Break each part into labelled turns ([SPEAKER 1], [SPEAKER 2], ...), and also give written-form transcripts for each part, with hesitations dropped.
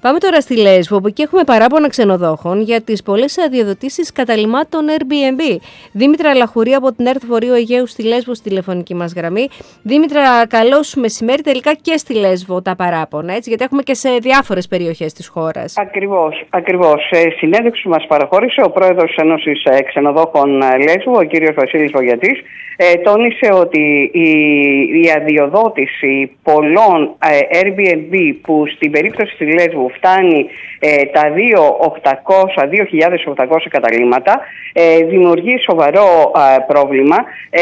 [SPEAKER 1] Πάμε τώρα στη Λέσβο, όπου εκεί έχουμε παράπονα ξενοδόχων για τις πολλές αδειοδοτήσεις καταλυμάτων Airbnb. Δήμητρα Λαχουρή από την ΕΡΤ Βορείου Αιγαίου στη Λέσβο, στη τηλεφωνική μας γραμμή. Δήμητρα, καλώς μεσημέρι. Τελικά και στη Λέσβο τα παράπονα, έτσι, γιατί έχουμε και σε διάφορες περιοχές της χώρας.
[SPEAKER 2] Ακριβώς. Συνέντευξη μας παραχώρησε ο πρόεδρος της Ένωσης Ξενοδόχων Λέσβου, ο κύριος Βασίλης Βογιατής. Τόνισε ότι η αδειοδότηση πολλών Airbnb που στην περίπτωση της Λέσβου φτάνει τα 2.800 καταλύματα δημιουργεί σοβαρό πρόβλημα,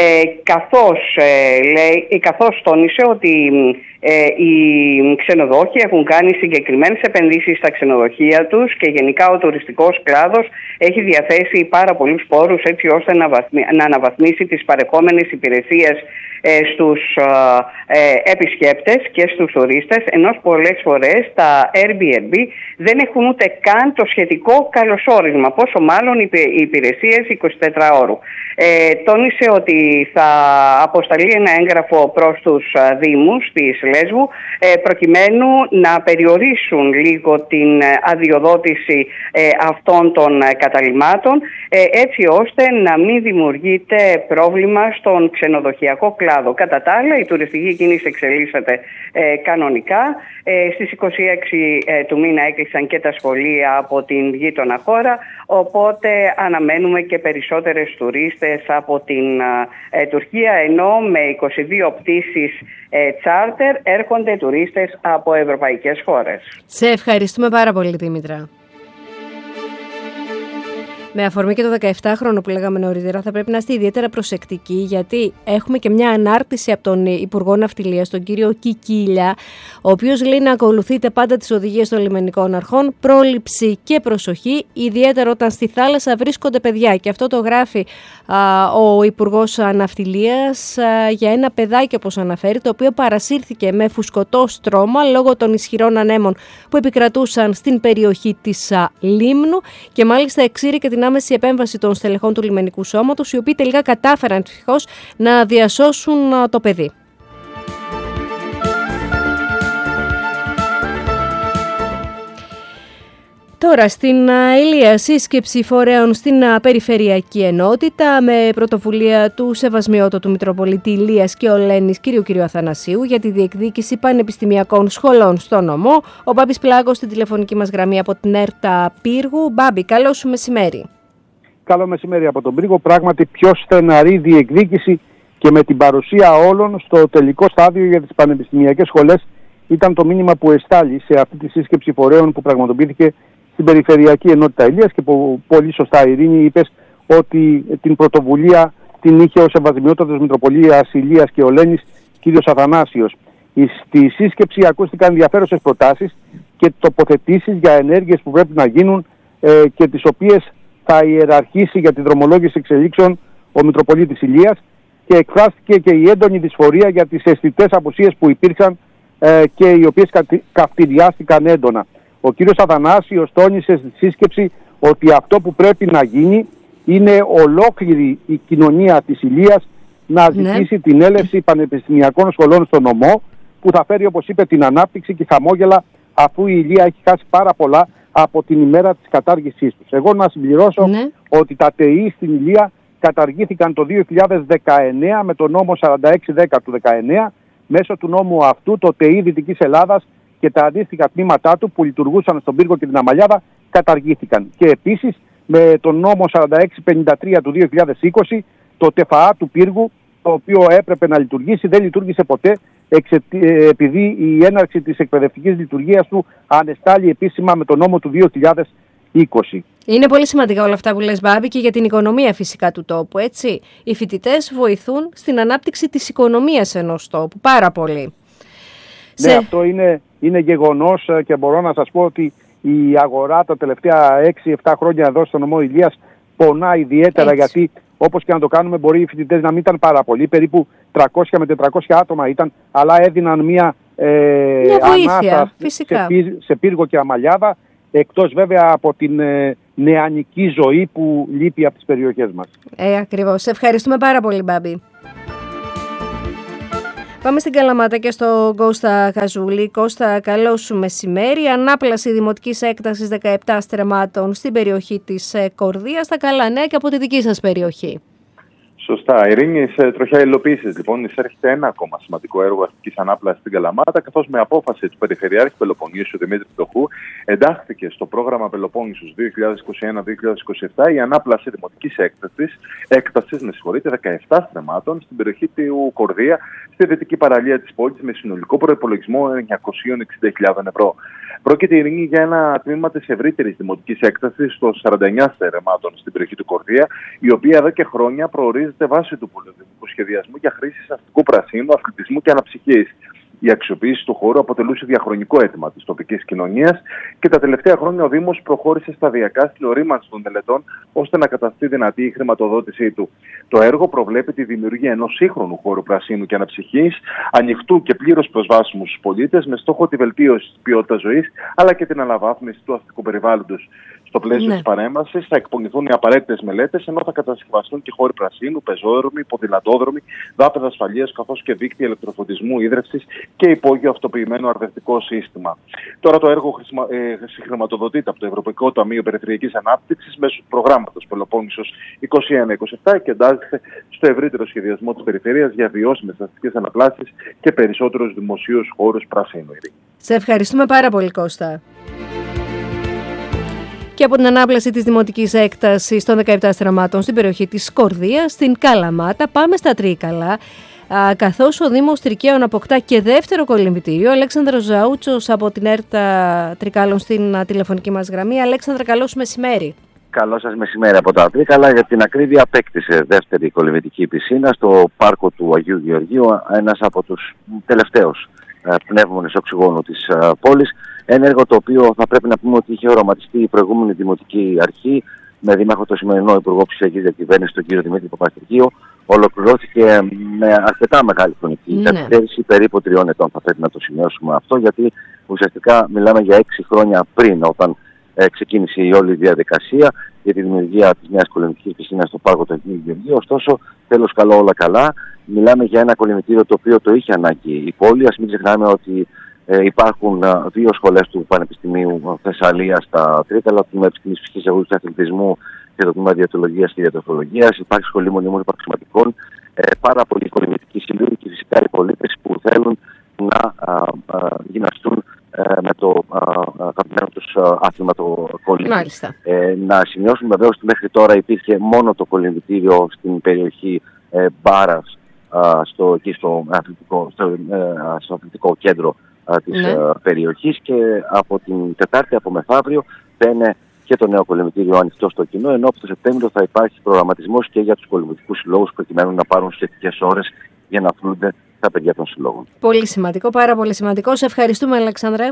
[SPEAKER 2] καθώς τόνισε ότι οι ξενοδόχοι έχουν κάνει συγκεκριμένες επενδύσεις στα ξενοδοχεία τους και γενικά ο τουριστικός κλάδος έχει διαθέσει πάρα πολλούς πόρους έτσι ώστε να αναβαθμίσει τις παρεχόμενες υπηρεσίες στους επισκέπτες και στους τουρίστες, ενώ πολλές φορές τα Airbnb δεν έχουν ούτε καν το σχετικό καλωσόρισμα, πόσο μάλλον οι υπηρεσίες 24 ώρου. Τόνισε ότι θα αποσταλεί ένα έγγραφο προς τους Δήμους της Λέσβου προκειμένου να περιορίσουν λίγο την αδειοδότηση αυτών των καταλυμάτων έτσι ώστε να μην δημιουργείται πρόβλημα στον ξενοδοχειακό κλάδο. Κατά τα άλλα, η τουριστική κίνηση εξελίσσεται κανονικά. Στις 26 του μήνα έκλεισαν και τα σχολεία από την γείτονα χώρα, οπότε αναμένουμε και περισσότερες τουρίστες από την Τουρκία, ενώ με 22 πτήσεις τσάρτερ έρχονται τουρίστες από ευρωπαϊκές χώρες.
[SPEAKER 1] Σε ευχαριστούμε πάρα πολύ, Δήμητρα. Με αφορμή και το 17χρονο που λέγαμε νωρίτερα, θα πρέπει να είστε ιδιαίτερα προσεκτικοί, γιατί έχουμε και μια ανάρτηση από τον Υπουργό Ναυτιλίας, τον κύριο Κικίλια, ο οποίος λέει να ακολουθείτε πάντα τις οδηγίες των λιμενικών αρχών, πρόληψη και προσοχή, ιδιαίτερα όταν στη θάλασσα βρίσκονται παιδιά. Και αυτό το γράφει ο Υπουργός Ναυτιλίας για ένα παιδάκι, όπως αναφέρει, το οποίο παρασύρθηκε με φουσκωτό στρώμα λόγω των ισχυρών ανέμων που επικρατούσαν στην περιοχή της Λίμνου, και μάλιστα εξήρει και την άμεση επέμβαση των στελεχών του λιμενικού σώματος, οι οποίοι τελικά κατάφεραν ευτυχώς να διασώσουν το παιδί. Τώρα στην Ηλία, σύσκεψη φορέων στην Περιφερειακή Ενότητα με πρωτοβουλία του Σεβασμιότατου Μητροπολίτη Ηλίας και Ολένης κ. Αθανασίου για τη διεκδίκηση πανεπιστημιακών σχολών στο νομό. Ο Μπάμπης Πλάκος στην τηλεφωνική μας γραμμή από την ΕΡΤ Πύργου. Μπάμπη, καλό σου μεσημέρι.
[SPEAKER 3] Καλό μεσημέρι από τον Πύργο. Πράγματι πιο στεναρή διεκδίκηση και με την παρουσία όλων στο τελικό στάδιο για τις πανεπιστημιακές σχολές ήταν το μήνυμα που εστάλει σε αυτή τη σύσκεψη φορέων που πραγματοποιήθηκε στην Περιφερειακή Ενότητα Ηλίας, και που πολύ σωστά, Ειρήνη, είπες ότι την πρωτοβουλία την είχε ο Σεβασμιότατος Μητροπολίτης Ηλίας και Ολένης κ. Αθανάσιος. Στη σύσκεψη ακούστηκαν ενδιαφέρουσες προτάσεις και τοποθετήσεις για ενέργειες που πρέπει να γίνουν και τις οποίες θα ιεραρχήσει για τη δρομολόγηση εξελίξεων ο Μητροπολίτης Ηλίας, και εκφράστηκε και η έντονη δυσφορία για τις αισθητές απουσίες που υπήρξαν και οι οποίες καυτηριάστηκαν έντονα. Ο κύριος Αθανάσιος τόνισε στη σύσκεψη ότι αυτό που πρέπει να γίνει είναι ολόκληρη η κοινωνία της Ηλίας να ζητήσει την έλευση πανεπιστημιακών σχολών στο νομό, που θα φέρει, όπως είπε, την ανάπτυξη και χαμόγελα, αφού η Ηλία έχει χάσει πάρα πολλά από την ημέρα της κατάργησής τους. Εγώ να συμπληρώσω ότι τα ΤΕΗ στην Ηλία καταργήθηκαν το 2019 με το νόμο 4610 του 19. Μέσω του νόμου αυτού το ΤΕΗ Δυτικής Ελλάδας και τα αντίστοιχα τμήματά του που λειτουργούσαν στον Πύργο και την Αμαλιάδα καταργήθηκαν. Και επίσης με τον νόμο 4653 του 2020 το ΤΕΦΑΑ του Πύργου, το οποίο έπρεπε να λειτουργήσει, δεν λειτουργήσε ποτέ, επειδή η έναρξη της εκπαιδευτικής λειτουργίας του ανεστάλλει επίσημα με τον νόμο του 2020.
[SPEAKER 1] Είναι πολύ σημαντικά όλα αυτά που λες, Μπάμπη, και για την οικονομία φυσικά του τόπου, έτσι. Οι φοιτητές βοηθούν στην ανάπτυξη της οικονομίας ενός τόπου, πάρα πολύ.
[SPEAKER 3] Ναι, αυτό είναι γεγονός, και μπορώ να σας πω ότι η αγορά τα τελευταία 6-7 χρόνια εδώ στο νομό Ηλίας πονά ιδιαίτερα, γιατί όπως και να το κάνουμε μπορεί οι φοιτητές να μην ήταν πάρα πολλοί, περίπου 300 με 400 άτομα ήταν, αλλά έδιναν μια
[SPEAKER 1] βοήθεια,
[SPEAKER 3] σε Πύργο και Αμαλιάδα, εκτός βέβαια από την νεανική ζωή που λείπει από τις περιοχές μας.
[SPEAKER 1] Ακριβώς. Σε ευχαριστούμε πάρα πολύ, Μπάμπη. Πάμε στην Καλαμάτα και στον Κώστα Χαζούλη. Κώστα, καλό σου μεσημέρι. Ανάπλαση δημοτικής έκτασης 17 στρεμμάτων στην περιοχή της Κορδίας, στα καλά νέα και από τη δική σας περιοχή.
[SPEAKER 4] Σωστά. Ειρήνη, σε τροχιά υλοποίησης, λοιπόν, εισέρχεται ένα ακόμα σημαντικό έργο αστικής ανάπλασης στην Καλαμάτα, καθώς με απόφαση του Περιφερειάρχη Πελοποννήσου Δημήτρη Πτωχού εντάχθηκε στο πρόγραμμα Πελοπόννησος 2021-2027 η ανάπλαση δημοτικής έκτασης 17 στρεμμάτων στην περιοχή του Κορδία, στη δυτική παραλία της πόλης, με συνολικό προϋπολογισμό 960.000 ευρώ. Πρόκειται, Ειρήνη, για ένα τμήμα της ευρύτερης δημοτικής έκτασης των 49 στρεμμάτων στην περιοχή του Κορδία, η οποία εδώ και χρόνια προορίζεται βάσει του πολυδημικού σχεδιασμού για χρήσεις αστικού πρασίνου, αθλητισμού και αναψυχής. Η αξιοποίηση του χώρου αποτελούσε διαχρονικό αίτημα της τοπικής κοινωνίας και τα τελευταία χρόνια ο Δήμος προχώρησε σταδιακά στην ορίμανση των τελετών ώστε να καταστεί δυνατή η χρηματοδότησή του. Το έργο προβλέπει τη δημιουργία ενός σύγχρονου χώρου πρασίνου και αναψυχής, ανοιχτού και πλήρως προσβάσιμου στους πολίτες, με στόχο τη βελτίωση της ποιότητας ζωής αλλά και την αναβάθμιση του αστικού περιβάλλοντος. Στο πλαίσιο της παρέμβασης θα εκπονηθούν οι απαραίτητες μελέτες, ενώ θα κατασκευαστούν και χώροι πρασίνου, πεζόδρομοι, ποδηλατόδρομοι, δάπεδα ασφαλείας, καθώς και δίκτυα ηλεκτροφωτισμού, ίδρυυσης και υπόγειο αυτοποιημένο αρδευτικό σύστημα. Τώρα το έργο συγχρηματοδοτείται από το Ευρωπαϊκό Ταμείο Περιφερειακής Ανάπτυξης μέσω του προγράμματος Πελοπόννησος 21-27 και εντάσσεται στο ευρύτερο σχεδιασμό της περιφέρειας για βιώσιμες αστικές αναπλάσεις και περισσότερους δημοσίους χώρους πρασίνου.
[SPEAKER 1] Σε ευχαριστούμε πάρα πολύ, Κώστα. Και από την ανάπλαση της δημοτικής έκτασης των 17 στραμμάτων στην περιοχή της Κορδίας, στην Καλαμάτα, πάμε στα Τρίκαλα, καθώς ο Δήμος Τρικαίων αποκτά και δεύτερο κολυμβητήριο. Αλέξανδρος Ζαούτσος από την ΕΡΤΑ Τρικάλων στην τηλεφωνική μας γραμμή. Αλέξανδρα, καλό σου μεσημέρι.
[SPEAKER 5] Καλό σας μεσημέρι από τα Τρίκαλα. Για την ακρίβεια, απέκτησε δεύτερη κολυμβητική πισίνα στο πάρκο του Αγίου Γεωργίου, ένας από τους τελευταίους πνεύμονες οξυγόνου της πόλης. Ένα έργο το οποίο θα πρέπει να πούμε ότι είχε οραματιστεί η προηγούμενη δημοτική αρχή με δήμαρχο το σημερινό Υπουργό Ψηφιακής Διακυβέρνησης, τον κύριο Δημήτρη Παπαστρικίου. Ολοκληρώθηκε με αρκετά μεγάλη χρονική καθυστέρηση, περίπου 3 ετών θα πρέπει να το σημειώσουμε αυτό, γιατί ουσιαστικά μιλάμε για 6 χρόνια πριν, όταν ξεκίνησε η όλη διαδικασία για τη δημιουργία της νέας κολυμβητικής πισίνας στο πάρκο του Αγίου Γεωργίου. Ωστόσο, τέλος καλό όλα καλά. Μιλάμε για ένα κολυμβητήριο το οποίο το είχε ανάγκη η πόλη. Ας μην ξεχνάμε ότι υπάρχουν 2 σχολές του Πανεπιστημίου Θεσσαλίας στα Τρίκαλα, το τμήμα Επιστήμης Φυσικής Αγωγής και Αθλητισμού και το τμήμα Διατολογίας και Διατροφολογίας. Υπάρχει σχολή μονίμων υπαρξηματικών, πάρα πολλοί κολυμβητικοί σύλλογοι και φυσικά οι πολίτες που θέλουν να γυμναστούν με το αγαπημένο τους άθλημα, το κολύμβη. Να σημειώσουμε βεβαίως ότι μέχρι τώρα υπήρχε μόνο το κολυμβητήριο στην περιοχή Μπάρας, στο αθλητικό κέντρο της περιοχής, και από την Τετάρτη, από μεθαύριο, θα είναι και το νέο κολυμβητήριο ανοιχτό στο κοινό, ενώ από το Σεπτέμβριο θα υπάρχει προγραμματισμός και για τους κολυμβητικούς συλλόγους, προκειμένου να πάρουν σχετικές ώρες για να αθλούνται τα παιδιά των συλλόγων.
[SPEAKER 1] Πολύ σημαντικό, πάρα πολύ σημαντικό. Σε ευχαριστούμε, Αλέξανδρε.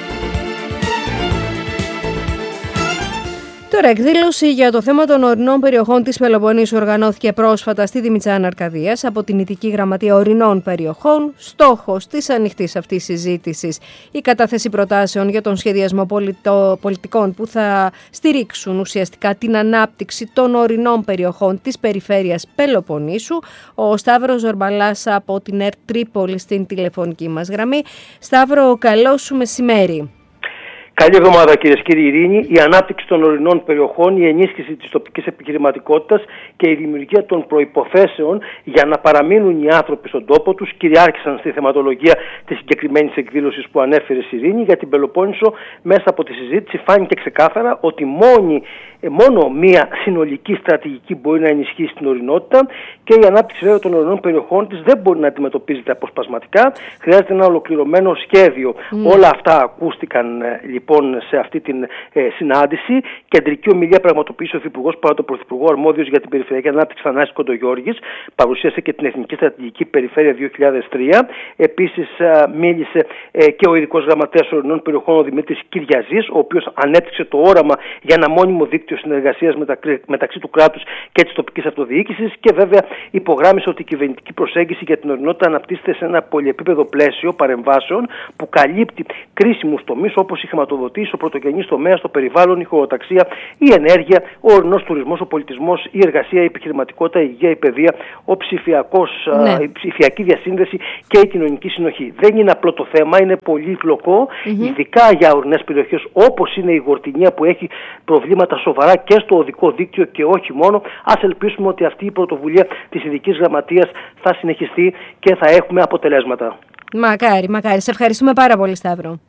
[SPEAKER 1] Τώρα, εκδήλωση για το θέμα των ορεινών περιοχών της Πελοποννήσου οργανώθηκε πρόσφατα στη Δημητσάνα Αρκαδίας από την Ηττική Γραμματεία Ορεινών Περιοχών. Στόχος της ανοιχτής αυτής συζήτησης η κατάθεση προτάσεων για τον σχεδιασμό πολιτικών που θα στηρίξουν ουσιαστικά την ανάπτυξη των ορεινών περιοχών της περιφέρειας Πελοποννήσου. Ο Σταύρος Ζορμπαλάς από την ΕΡΤ Τρίπολη στην τηλεφωνική μας γραμμή. Σταύρο, καλό σου μεσημέρι.
[SPEAKER 6] Καλή εβδομάδα, κυρίες και κύριοι. Ειρήνη, η ανάπτυξη των ορεινών περιοχών, η ενίσχυση της τοπικής επιχειρηματικότητας και η δημιουργία των προϋποθέσεων για να παραμείνουν οι άνθρωποι στον τόπο τους κυριάρχησαν στη θεματολογία της συγκεκριμένης εκδήλωσης που ανέφερε η Ειρήνη. Για την Πελοπόννησο, μέσα από τη συζήτηση φάνηκε ξεκάθαρα ότι μόνο μία συνολική στρατηγική μπορεί να ενισχύσει την ορεινότητα, και η ανάπτυξη βέβαια των ορεινών περιοχών της δεν μπορεί να αντιμετωπίζεται αποσπασματικά. Χρειάζεται ένα ολοκληρωμένο σχέδιο. Όλα αυτά ακούστηκαν λοιπόν σε αυτή την συνάντηση. Κεντρική ομιλία πραγματοποίησε ο Υφυπουργός παρά τον Πρωθυπουργό αρμόδιος για την Περιφερειακή Ανάπτυξη Θανάσης Κοντογιώργης. Παρουσίασε και την Εθνική Στρατηγική Περιφέρεια 2003. Επίσης μίλησε και ο Ειδικός Γραμματέας Ορεινών Περιοχών, ο Δημήτρης Κυριαζής, ο οποίος ανέπτυξε το όραμα για ένα μόνιμο δίκτυο συνεργασίας μεταξύ του κράτους και της τοπικής αυτοδιοίκησης, και βέβαια υπογράμμισε ότι η κυβερνητική προσέγγιση για την ορεινότητα αναπτύσσεται σε ένα πολυεπίπεδο πλαίσιο παρεμβάσεων που καλύπτει κρίσιμους τομείς όπως η χρηματοδότηση χρηματοδοτήσεις, ο πρωτογενής τομέας, το περιβάλλον, η χωροταξία, η ενέργεια, ο ορεινός τουρισμός, ο πολιτισμός, η εργασία, η επιχειρηματικότητα, η υγεία, η παιδεία, η ψηφιακή διασύνδεση και η κοινωνική συνοχή. Δεν είναι απλό το θέμα, είναι πολύπλοκο, ειδικά για ορεινές περιοχές όπως είναι η Γορτινία που έχει προβλήματα σοβαρά και στο οδικό δίκτυο και όχι μόνο. Ας ελπίσουμε ότι αυτή η πρωτοβουλία της Ειδικής Γραμματείας θα συνεχιστεί και θα έχουμε αποτελέσματα.
[SPEAKER 1] Μακάρι, μακάρι. Σε ευχαριστούμε πάρα πολύ, Σταύρο.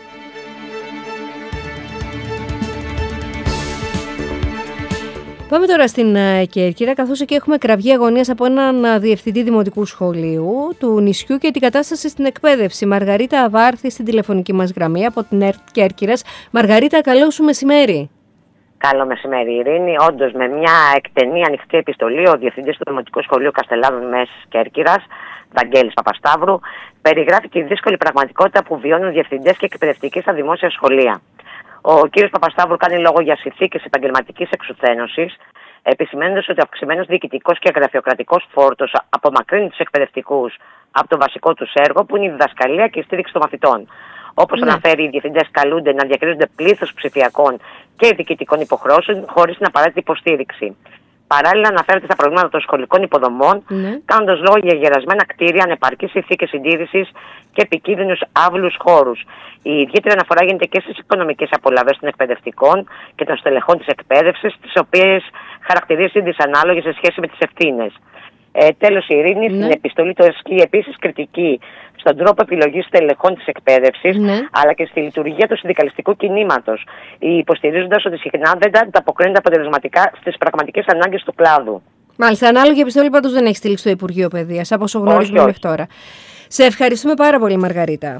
[SPEAKER 1] Πάμε τώρα στην Κέρκυρα, καθώς εκεί έχουμε κραυγή αγωνίας από έναν διευθυντή δημοτικού σχολείου του νησιού και την κατάσταση στην εκπαίδευση. Μαργαρίτα Αβάρθη στην τηλεφωνική μας γραμμή από την ΕΡΤ Κέρκυρας. Μαργαρίτα, καλό σου μεσημέρι.
[SPEAKER 7] Καλό μεσημέρι, Ειρήνη. Όντως, με μια εκτενή ανοιχτή επιστολή, ο διευθυντής του Δημοτικού Σχολείου Καστελάδων Μέσης Κέρκυρας, Βαγγέλης Παπασταύρου, περιγράφει τη δύσκολη πραγματικότητα που βιώνουν διευθυντές και εκπαιδευτικοί στα δημόσια σχολεία. Ο κ. Παπασταύρου κάνει λόγο για συνθήκες επαγγελματικής εξουθένωσης, επισημαίνοντας ότι ο αυξημένος διοικητικός και γραφειοκρατικός φόρτος απομακρύνει τους εκπαιδευτικούς από το βασικό τους έργο, που είναι η διδασκαλία και η στήριξη των μαθητών. Όπως αναφέρει, οι διευθυντές καλούνται να διαχειρίζονται πλήθος ψηφιακών και διοικητικών υποχρεώσεων χωρίς την απαραίτητη υποστήριξη. Παράλληλα, αναφέρεται στα προβλήματα των σχολικών υποδομών, κάνοντας λόγο για γερασμένα κτίρια, ανεπαρκείς συνθήκες συντήρησης και επικίνδυνους άβλους χώρους. Η ιδιαίτερη αναφορά γίνεται και στις οικονομικές απολαβές των εκπαιδευτικών και των στελεχών της εκπαίδευσης, τις οποίες χαρακτηρίζει δυσανάλογες σε σχέση με τις ευθύνες. Τέλος, η Ειρήνη στην επιστολή του ασκεί επίσης κριτική στον τρόπο επιλογής στελεχών της εκπαίδευσης, αλλά και στη λειτουργία του συνδικαλιστικού κινήματος, υποστηρίζοντας ότι συχνά δεν ανταποκρίνεται αποτελεσματικά στις πραγματικές ανάγκες του κλάδου.
[SPEAKER 1] Μάλιστα, ανάλογη επιστολή πάντως δεν έχει στείλει στο Υπουργείο Παιδείας, από όσο γνωρίζουμε μέχρι τώρα. Σε ευχαριστούμε πάρα πολύ, Μαργαρίτα.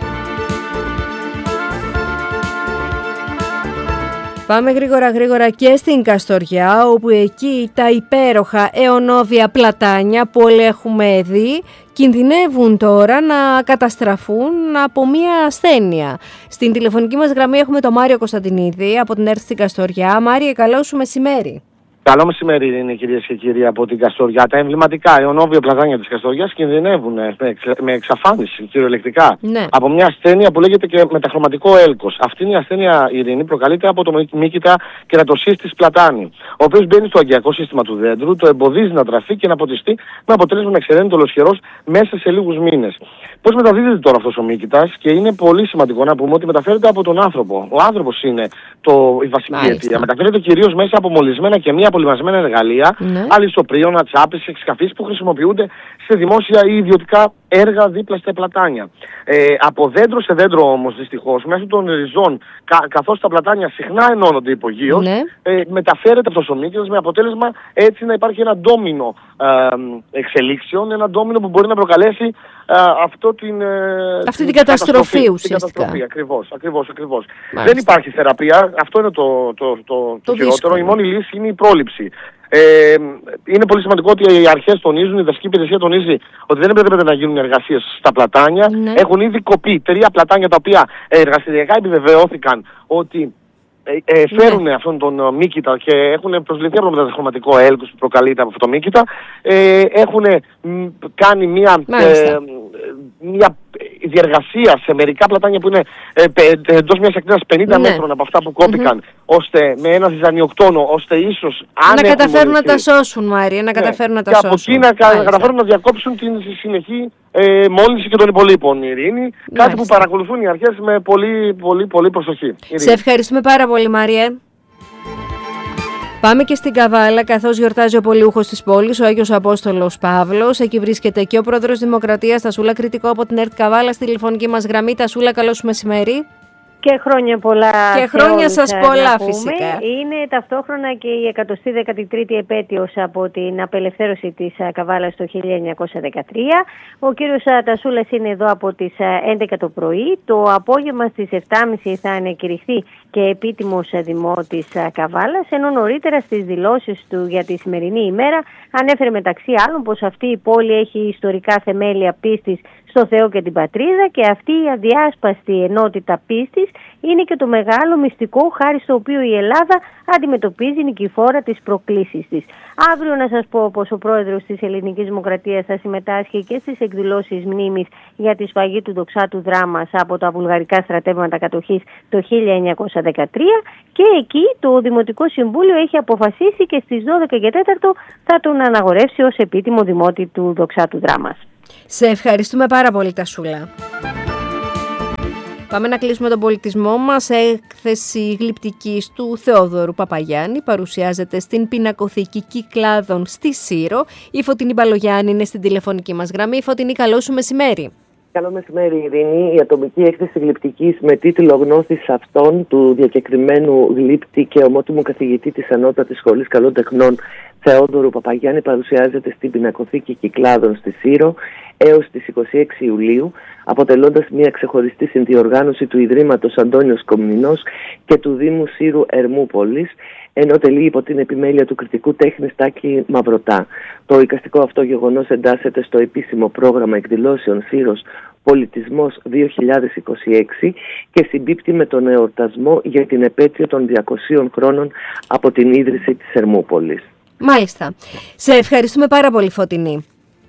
[SPEAKER 1] Πάμε γρήγορα και στην Καστοριά, όπου εκεί τα υπέροχα αιωνόβια πλατάνια που όλοι έχουμε δει κινδυνεύουν τώρα να καταστραφούν από μια ασθένεια. Στην τηλεφωνική μας γραμμή έχουμε τον Μάριο Κωνσταντινίδη από την ΕΡΤ στην Καστοριά. Μάριε, καλό σου μεσημέρι.
[SPEAKER 8] Καλό μεσημέρι, είναι κυρίες και κύριοι από την Καστοριά. Τα εμβληματικά αιωνόβια πλατάνια της Καστοριάς κινδυνεύουν με εξαφάνιση κυριολεκτικά από μια ασθένεια που λέγεται και μεταχρωματικό έλκος. Αυτή είναι η ασθένεια, Ειρήνη, προκαλείται από το μύκητα κερατοσύστης πλατάνη, ο οποίος μπαίνει στο αγκιακό σύστημα του δέντρου, το εμποδίζει να τραφεί και να ποτιστεί, με αποτέλεσμα να εξαιρένεται ολοσχερός μέσα σε λίγους μήνες. Πώς μεταδίδεται τώρα αυτός ο μύκητας? Και είναι πολύ σημαντικό να πούμε ότι μεταφέρεται από τον άνθρωπο. Ο άνθρωπος είναι η βασική αιτία. Μεταφέρεται κυρίως μέσα από μολυσμένα και μία απολυμασμένα εργαλεία, αλυσοπρίωνα, τσάπες, εξκαφείς που χρησιμοποιούνται σε δημόσια ή ιδιωτικά έργα δίπλα στα πλατάνια. Από δέντρο σε δέντρο όμως, δυστυχώς, μέσω των ριζών, καθώς τα πλατάνια συχνά ενώνονται υπογείως, μεταφέρεται αυτός ο μύκητας, με αποτέλεσμα έτσι να υπάρχει ένα ντόμινο εξελίξεων, ένα ντόμινο που μπορεί να προκαλέσει αυτή την
[SPEAKER 1] καταστροφή ουσιαστικά.
[SPEAKER 8] Ακριβώς. Δεν υπάρχει θεραπεία, αυτό είναι το χειρότερο. Η μόνη λύση είναι η πρόληψη. Είναι πολύ σημαντικό ότι οι αρχές τονίζουν, η δασική υπηρεσία τονίζει ότι δεν έπρεπε να γίνουν εργασίες στα πλατάνια. Έχουν ήδη κοπεί 3 πλατάνια τα οποία εργαστηριακά επιβεβαιώθηκαν ότι φέρουν αυτόν τον μύκητα και έχουν προσβληθεί από το μεταχρωματικό έλκος που προκαλείται από αυτό το μύκητα. Έχουν κάνει μια διεργασία σε μερικά πλατάνια που είναι εντός μιας ακτίνας 50 μέτρων από αυτά που κόπηκαν, ώστε με ένα ζυζανιοκτόνο, ώστε ίσως
[SPEAKER 1] να καταφέρουν να τα σώσουν, Μάρια, να καταφέρουν να τα σώσουν.
[SPEAKER 8] Και από εκεί να καταφέρουν να διακόψουν την συνεχή μόλυνση και των υπολείπων, Ειρήνη. Κάτι που παρακολουθούν οι αρχές με πολύ προσοχή.
[SPEAKER 1] Σε ευχαριστούμε πάρα πολύ, Μάριε. Πάμε και στην Καβάλα, καθώς γιορτάζει ο πολιούχος της πόλης, ο Άγιος Απόστολος Παύλος. Εκεί βρίσκεται και ο πρόεδρος Δημοκρατίας, Τασούλα Κρητικό από την ΕΡΤ Καβάλα, στη τηλεφωνική μας γραμμή. Τασούλα, καλό σου μεσημέρι.
[SPEAKER 9] Και χρόνια πολλά.
[SPEAKER 1] Και χρόνια σας πολλά, φυσικά.
[SPEAKER 9] Είναι ταυτόχρονα και η 113η επέτειος από την απελευθέρωση της Καβάλας το 1913. Ο κύριος Τασούλας είναι εδώ από τις 11 το πρωί. Το απόγευμα στις 7.30 θα ανακηρυχθεί και επίτιμος δημότης Καβάλας, ενώ νωρίτερα στις δηλώσεις του για τη σημερινή ημέρα ανέφερε μεταξύ άλλων πως αυτή η πόλη έχει ιστορικά θεμέλια πίστης στο Θεό και την πατρίδα, και αυτή η αδιάσπαστη ενότητα πίστης είναι και το μεγάλο μυστικό χάρη στο οποίο η Ελλάδα αντιμετωπίζει νικηφόρα τις προκλήσεις της. Αύριο να σας πω πως ο πρόεδρος της Ελληνικής Δημοκρατίας θα συμμετάσχει και στις εκδηλώσεις μνήμης για τη σφαγή του δοξάτου Δράμας από τα βουλγαρικά στρατεύματα κατοχής το 1913, και εκεί το Δημοτικό Συμβούλιο έχει αποφασίσει και στις 12 και 4 θα τον αναγορεύσει ως επίτιμο δημότη του δοξάτου Δράμας.
[SPEAKER 1] Σε ευχαριστούμε πάρα πολύ, Τασούλα. Πάμε να κλείσουμε τον πολιτισμό μας. Έκθεση γλυπτικής του Θεόδωρου Παπαγιάννη παρουσιάζεται στην Πινακοθήκη Κυκλάδων στη Σύρο. Η Φωτεινή Μπαλογιάννη είναι στην τηλεφωνική μας γραμμή. Φωτεινή, καλό σου μεσημέρι.
[SPEAKER 10] Καλό μεσημέρι, Ειρήνη. Η ατομική έκθεση γλυπτικής με τίτλο «Γνώστης αυτών» του διακεκριμένου γλύπτη και ομότιμου καθηγητή της Ανώτατης Σχολής Καλών Τεχνών Θεόδωρου Παπαγιάννη παρουσιάζεται στην Πινακοθήκη Κυκλάδων στη Σύρο έως τις 26 Ιουλίου, αποτελώντας μια ξεχωριστή συνδιοργάνωση του Ιδρύματος Αντώνιος Κομνηνός και του Δήμου Σύρου Ερμούπολης, ενώ τελεί υπό την επιμέλεια του κριτικού τέχνη Τάκη Μαυρωτά. Το εικαστικό αυτό γεγονός εντάσσεται στο επίσημο πρόγραμμα εκδηλώσεων Σύρος Πολιτισμός 2026 και συμπίπτει με τον εορτασμό για την επέτειο των 200 χρόνων από την ίδρυση της Ερμούπολης.
[SPEAKER 1] Μάλιστα. Σε ευχαριστούμε πάρα πολύ, Φωτεινή.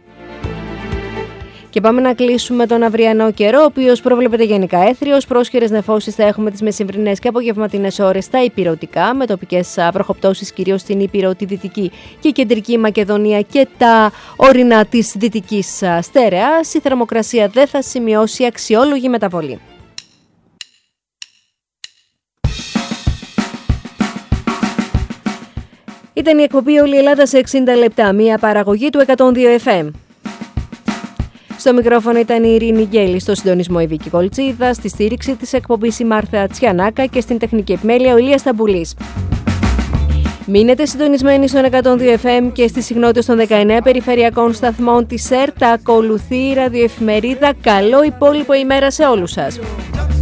[SPEAKER 1] Και πάμε να κλείσουμε τον αυριανό καιρό, ο οποίος προβλέπεται γενικά έθριος. Πρόσχερες νεφώσεις θα έχουμε τις μεσημβρινές και απογευματινές ώρες στα ηπειρωτικά, με τοπικές βροχοπτώσεις κυρίως στην Ήπειρο, τη Δυτική και Κεντρική Μακεδονία και τα ορεινά της Δυτικής Στέρεας. Η θερμοκρασία δεν θα σημειώσει αξιόλογη μεταβολή. Ήταν η εκπομπή «Όλη η Ελλάδα σε 60 λεπτά», μια παραγωγή του 102 FM. Στο μικρόφωνο ήταν η Ειρήνη Γκέλη, στο συντονισμό η Βίκη Κολτσίδα, στη στήριξη της εκπομπής η Μάρθα Τσιανάκα και στην τεχνική επιμέλεια ο Ηλίας Ταμπουλής. Μείνετε συντονισμένοι στον 102 FM και στις συχνότητες των 19 περιφερειακών σταθμών της ΕΡΤ. Ακολουθεί η ραδιοεφημερίδα. Καλό υπόλοιπο ημέρα σε όλους σας.